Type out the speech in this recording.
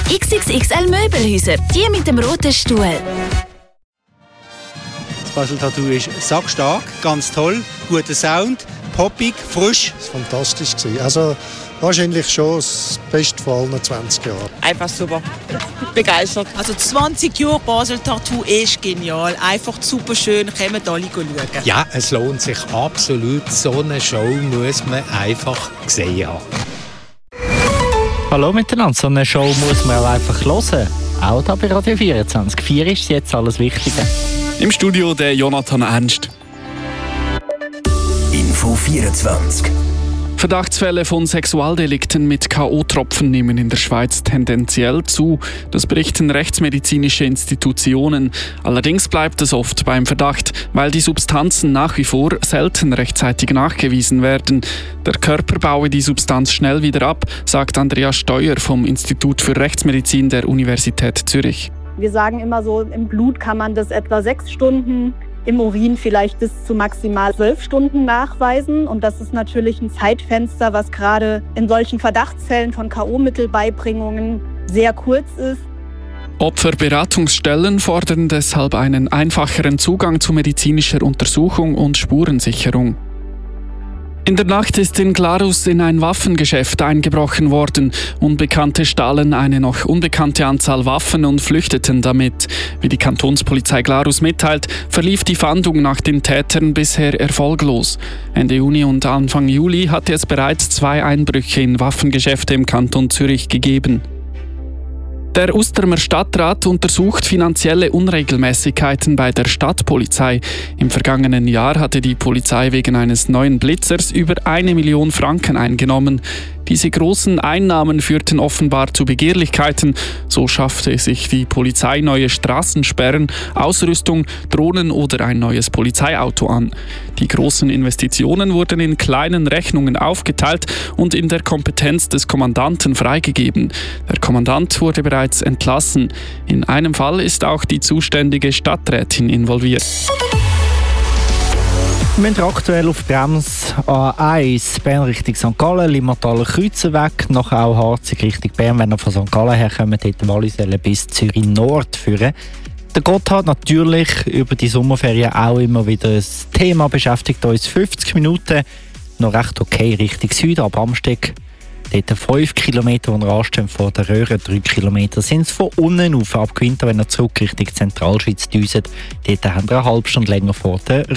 XXXL Möbelhäuser, die mit dem roten Stuhl. Das Basel-Tattoo ist sackstark, ganz toll, guter Sound, poppig, frisch. Das war fantastisch. Also wahrscheinlich schon das Beste von allen 20 Jahren. Einfach super. Begeistert. Also 20 Jahre Basel-Tattoo ist genial. Einfach super schön. Kommt alle schauen. Ja, es lohnt sich absolut. So eine Show muss man einfach gesehen haben. Hallo miteinander, so eine Show muss man auch einfach hören. Auch da bei Radio 24. 4 ist jetzt alles Wichtige. Im Studio der Jonathan Ernst. Info 24. Verdachtsfälle von Sexualdelikten mit K.O.-Tropfen nehmen in der Schweiz tendenziell zu. Das berichten rechtsmedizinische Institutionen. Allerdings bleibt es oft beim Verdacht, weil die Substanzen nach wie vor selten rechtzeitig nachgewiesen werden. Der Körper baue die Substanz schnell wieder ab, sagt Andreas Steuer vom Institut für Rechtsmedizin der Universität Zürich. Wir sagen immer so, im Blut kann man das etwa 6 Stunden, im Urin vielleicht bis zu maximal 12 Stunden nachweisen. Und das ist natürlich ein Zeitfenster, was gerade in solchen Verdachtsfällen von K.O.-Mittelbeibringungen sehr kurz ist. Opferberatungsstellen fordern deshalb einen einfacheren Zugang zu medizinischer Untersuchung und Spurensicherung. In der Nacht ist in Glarus in ein Waffengeschäft eingebrochen worden. Unbekannte stahlen eine noch unbekannte Anzahl Waffen und flüchteten damit. Wie die Kantonspolizei Glarus mitteilt, verlief die Fahndung nach den Tätern bisher erfolglos. Ende Juni und Anfang Juli hatte es bereits 2 Einbrüche in Waffengeschäfte im Kanton Zürich gegeben. Der Ustermer Stadtrat untersucht finanzielle Unregelmäßigkeiten bei der Stadtpolizei. Im vergangenen Jahr hatte die Polizei wegen eines neuen Blitzers über 1 Million Franken eingenommen. Diese großen Einnahmen führten offenbar zu Begehrlichkeiten. So schaffte sich die Polizei neue Straßensperren, Ausrüstung, Drohnen oder ein neues Polizeiauto an. Die großen Investitionen wurden in kleinen Rechnungen aufgeteilt und in der Kompetenz des Kommandanten freigegeben. Der Kommandant wurde bereits entlassen. In einem Fall ist auch die zuständige Stadträtin involviert. Wir sind aktuell auf Brems A1, Bern Richtung St. Gallen, Limmathaler Kreuzen weg, nachher auch Harzig Richtung Bern. Wenn ihr von St. Gallen herkommt, dort Wallisellen bis Zürich Nord führen. Der Gotthard natürlich über die Sommerferien auch immer wieder ein Thema, beschäftigt uns 50 Minuten. Noch recht okay Richtung Süden, ab Amsteg. Dort 5 Kilometer, wo wir anstehen vor der Röhre, 3 Kilometer sind es von unten auf. Ab Winter, wenn ihr zurück Richtung Zentralschweiz düset, dort haben wir eine halbe Stunde länger vor der